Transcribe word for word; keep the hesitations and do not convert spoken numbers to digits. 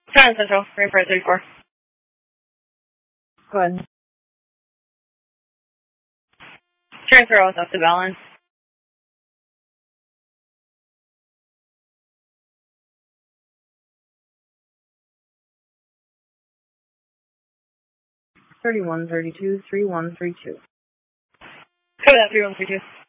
China Central, Rainforest thirty-four. Go ahead. Transfer all stuff to balance. Thirty-one, thirty-two, three one three two. Copy that, three one three two.